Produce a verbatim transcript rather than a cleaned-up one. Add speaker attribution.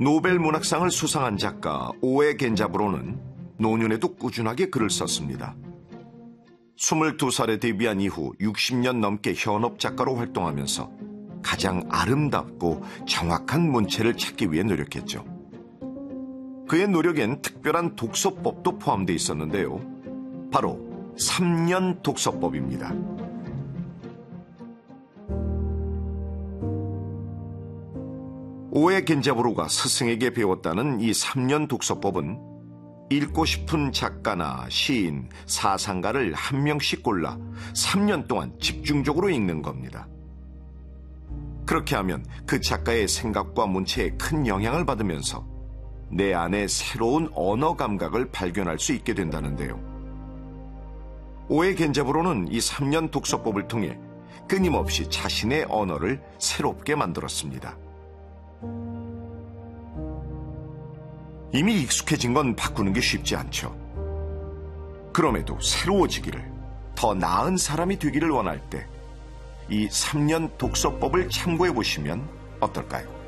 Speaker 1: 노벨 문학상을 수상한 작가 오에 겐자부로는 노년에도 꾸준하게 글을 썼습니다. 스물두 살에 데뷔한 이후 육십 년 넘게 현업 작가로 활동하면서 가장 아름답고 정확한 문체를 찾기 위해 노력했죠. 그의 노력엔 특별한 독서법도 포함되어 있었는데요. 바로 삼 년 독서법입니다. 오에 겐자부로가 스승에게 배웠다는 이 삼 년 독서법은 읽고 싶은 작가나 시인, 사상가를 한 명씩 골라 삼 년 동안 집중적으로 읽는 겁니다. 그렇게 하면 그 작가의 생각과 문체에 큰 영향을 받으면서 내 안에 새로운 언어 감각을 발견할 수 있게 된다는데요. 오에 겐자부로는 이 삼 년 독서법을 통해 끊임없이 자신의 언어를 새롭게 만들었습니다. 이미 익숙해진 건 바꾸는 게 쉽지 않죠. 그럼에도 새로워지기를, 더 나은 사람이 되기를 원할 때 이 삼 년 독서법을 참고해 보시면 어떨까요?